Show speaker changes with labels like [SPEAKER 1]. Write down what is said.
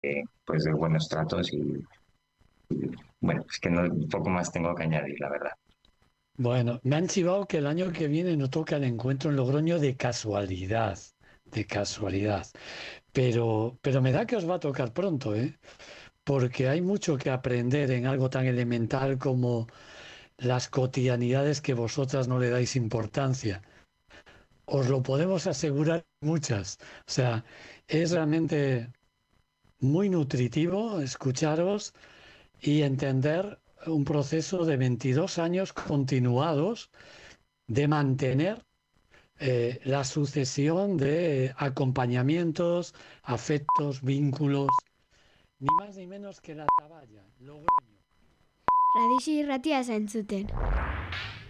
[SPEAKER 1] pues de buenos tratos bueno, es que no, poco más tengo que añadir, la verdad.
[SPEAKER 2] Bueno, me han chivado que el año que viene no toca el encuentro en Logroño de casualidad. Pero me da que os va a tocar pronto, ¿eh? Porque hay mucho que aprender en algo tan elemental como las cotidianidades que vosotras no le dais importancia. Os lo podemos asegurar muchas. O sea, es realmente muy nutritivo escucharos y entender un proceso de 22 años continuados de mantener la sucesión de acompañamientos, afectos, vínculos, ni más ni menos que la Taballa, Logroño.
[SPEAKER 3] Radixi irratia zentzuten.